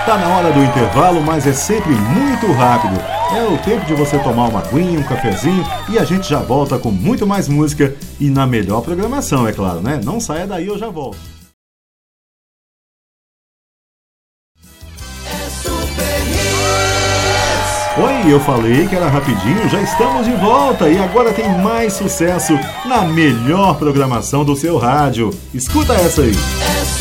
Tá na hora do intervalo, mas é sempre muito rápido. É o tempo de você tomar uma aguinha, um cafezinho e a gente já volta com muito mais música e na melhor programação, é claro, né? Não saia daí, eu já volto. Oi, eu falei que era rapidinho, já estamos de volta e agora tem mais sucesso na melhor programação do seu rádio. Escuta essa aí.